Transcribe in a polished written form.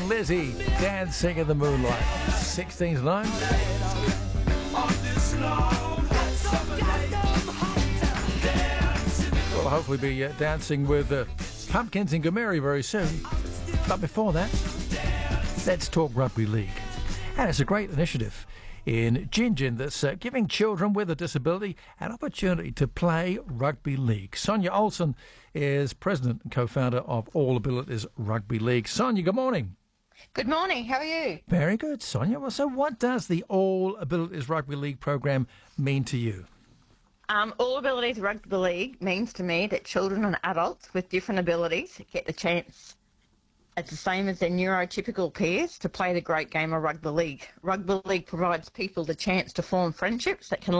Lizzie, Dancing in the Moonlight. 16's line. We'll hopefully be dancing with Pumpkins in Gomerri very soon. But before that, let's talk rugby league. And it's a great initiative in Gingin that's giving children with a disability an opportunity to play rugby league. Sonia Olsen is president and co-founder of All Abilities Rugby League. Sonia, good morning. Good morning. How are you? Very good, Sonia. Well, so what does the All Abilities Rugby League program mean to you? All Abilities Rugby League means to me that children and adults with different abilities get the chance, it's the same as their neurotypical peers, to play the great game of rugby league. Rugby league provides people the chance to form friendships that can